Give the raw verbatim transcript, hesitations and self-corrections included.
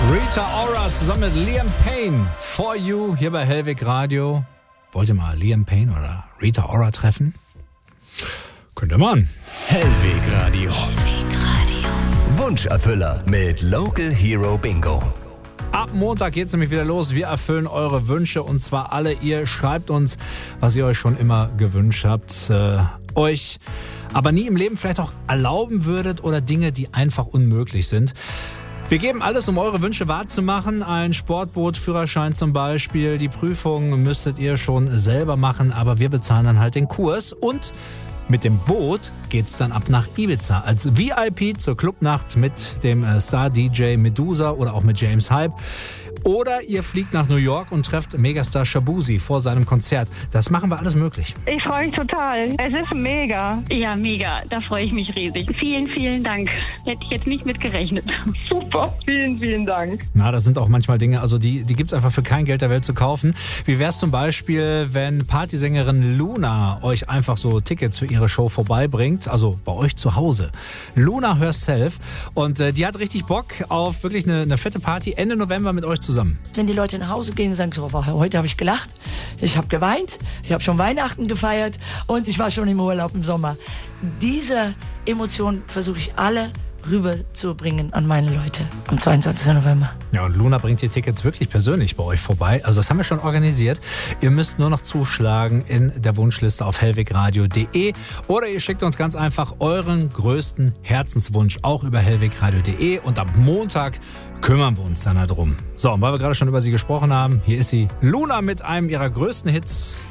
Rita Ora zusammen mit Liam Payne. For You hier bei Hellweg Radio. Wollt ihr mal Liam Payne oder Rita Ora treffen? Könnt ihr mal. Hellweg Radio. Hellweg Radio. Wunscherfüller mit Local Hero Bingo. Ab Montag geht's nämlich wieder los. Wir erfüllen eure Wünsche und zwar alle. Ihr schreibt uns, was ihr euch schon immer gewünscht habt. Äh, euch aber nie im Leben vielleicht auch erlauben würdet oder Dinge, die einfach unmöglich sind. Wir geben alles, um eure Wünsche wahrzumachen. Ein Sportbootführerschein zum Beispiel. Die Prüfung müsstet ihr schon selber machen, aber wir bezahlen dann halt den Kurs. Und mit dem Boot geht's dann ab nach Ibiza als V I P zur Clubnacht mit dem Star-D J Medusa oder auch mit James Hype. Oder ihr fliegt nach New York und trefft Megastar Shabuzi vor seinem Konzert. Das machen wir alles möglich. Ich freue mich total. Es ist mega. Ja, mega. Da freue ich mich riesig. Vielen, vielen Dank. Hätte ich jetzt nicht mit gerechnet. Super. Vielen, vielen Dank. Na, das sind auch manchmal Dinge, also die, die gibt's einfach für kein Geld der Welt zu kaufen. Wie wär's zum Beispiel, wenn Partysängerin Luna euch einfach so Tickets für ihre Show vorbeibringt, also bei euch zu Hause. Luna Herself. Und äh, die hat richtig Bock auf wirklich eine, eine fette Party Ende November mit euch zusammen. Wenn die Leute nach Hause gehen und sagen, so, heute habe ich gelacht, ich habe geweint, ich habe schon Weihnachten gefeiert und ich war schon im Urlaub im Sommer. Diese Emotionen versuche ich alle rüberzubringen an meine Leute am zweiundzwanzigsten November. Ja, und Luna bringt die Tickets wirklich persönlich bei euch vorbei. Also das haben wir schon organisiert. Ihr müsst nur noch zuschlagen in der Wunschliste auf hellwegradio punkt de oder ihr schickt uns ganz einfach euren größten Herzenswunsch auch über hellwegradio punkt de und ab Montag kümmern wir uns dann darum. So, und weil wir gerade schon über sie gesprochen haben, hier ist sie, Luna mit einem ihrer größten Hits.